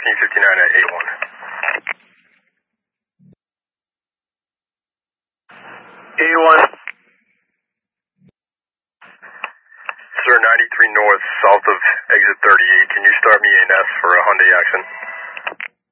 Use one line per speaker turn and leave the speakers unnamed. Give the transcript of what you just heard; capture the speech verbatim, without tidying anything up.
thirteen fifty-nine at A one. A one. Sir, ninety-three north, south of exit thirty-eight. Can you start me an S for a Hyundai Accent?